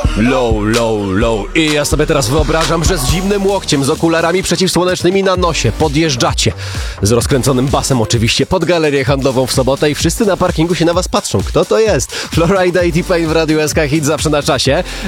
Low. I ja sobie teraz wyobrażam, że z zimnym łokciem, z okularami przeciwsłonecznymi na nosie podjeżdżacie. Z rozkręconym basem oczywiście pod galerię handlową w sobotę i wszyscy na parkingu się na was patrzą. Kto to jest? Florida i T-Pain w Radiu SK Hit zawsze na czasie.